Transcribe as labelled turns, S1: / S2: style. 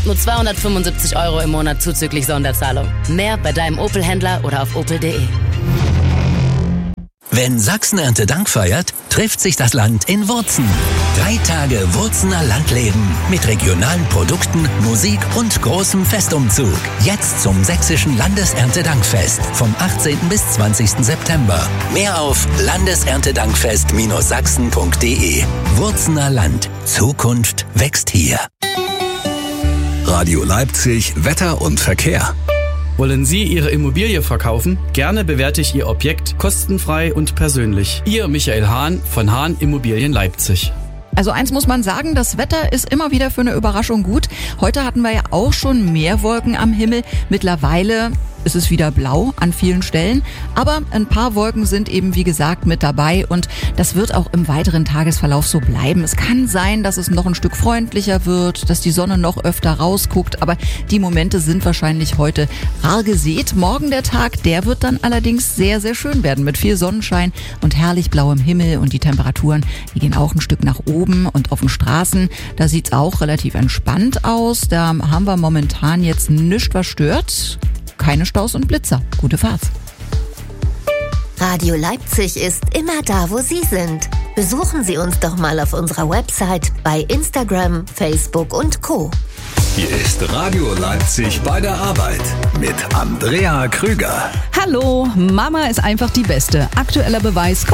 S1: Nur 275 € im Monat zuzüglich Sonderzahlung. Mehr bei deinem Opel-Händler oder auf opel.de.
S2: Wenn Sachsen Erntedank feiert, trifft sich das Land in Wurzen. 3 Tage Wurzener Landleben mit regionalen Produkten, Musik und großem Festumzug. Jetzt zum Sächsischen Landeserntedankfest vom 18. bis 20. September. Mehr auf landeserntedankfest-sachsen.de. Wurzener Land. Zukunft wächst hier.
S3: Radio Leipzig, Wetter und Verkehr.
S4: Wollen Sie Ihre Immobilie verkaufen? Gerne bewerte ich Ihr Objekt kostenfrei und persönlich. Ihr Michael Hahn von Hahn Immobilien Leipzig.
S5: Also eins muss man sagen, das Wetter ist immer wieder für eine Überraschung gut. Heute hatten wir ja auch schon mehr Wolken am Himmel. Mittlerweile ist es wieder blau an vielen Stellen. Aber ein paar Wolken sind eben, wie gesagt, mit dabei. Und das wird auch im weiteren Tagesverlauf so bleiben. Es kann sein, dass es noch ein Stück freundlicher wird, dass die Sonne noch öfter rausguckt. Aber die Momente sind wahrscheinlich heute rar gesät. Morgen der Tag, der wird dann allerdings sehr, sehr schön werden. Mit viel Sonnenschein und herrlich blauem Himmel. Und die Temperaturen, die gehen auch ein Stück nach oben. Und auf den Straßen, da sieht's auch relativ entspannt aus. Da haben wir momentan jetzt nichts, was stört. Keine Staus und Blitzer. Gute Fahrt.
S6: Radio Leipzig ist immer da, wo Sie sind. Besuchen Sie uns doch mal auf unserer Website, bei Instagram, Facebook und Co.
S3: Hier ist Radio Leipzig bei der Arbeit mit Andrea Krüger.
S7: Hallo, Mama ist einfach die Beste. Aktueller Beweis